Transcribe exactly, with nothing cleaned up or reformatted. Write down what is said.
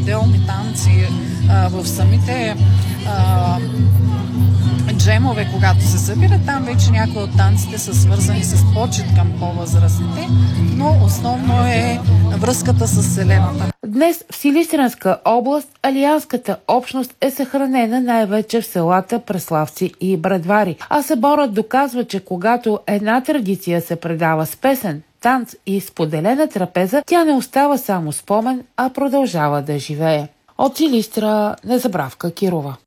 отделни танци а, в самите а, джемове, когато се събират, там вече някои от танците са свързани с почет към по-възрастните, но основно е връзката с Вселената. Днес в Силистренска област алианската общност е съхранена най-вече в селата Преславци и Брадвари, а съборът доказва, че когато една традиция се предава с песен, танц и споделена трапеза, тя не остава само спомен, а продължава да живее. От Силистра, Незабравка Кирова.